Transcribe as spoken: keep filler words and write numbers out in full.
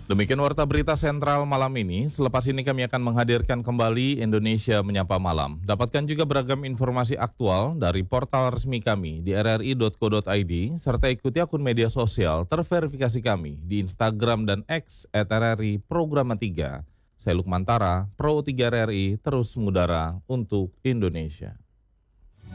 Demikian warta berita sentral malam ini. Selepas ini kami akan menghadirkan kembali Indonesia Menyapa Malam. Dapatkan juga beragam informasi aktual dari portal resmi kami di r r i dot co dot i d serta ikuti akun media sosial terverifikasi kami di Instagram dan X at r r i Programa tiga. Saya Lukman Tara, Pro tiga R R I terus mengudara untuk Indonesia.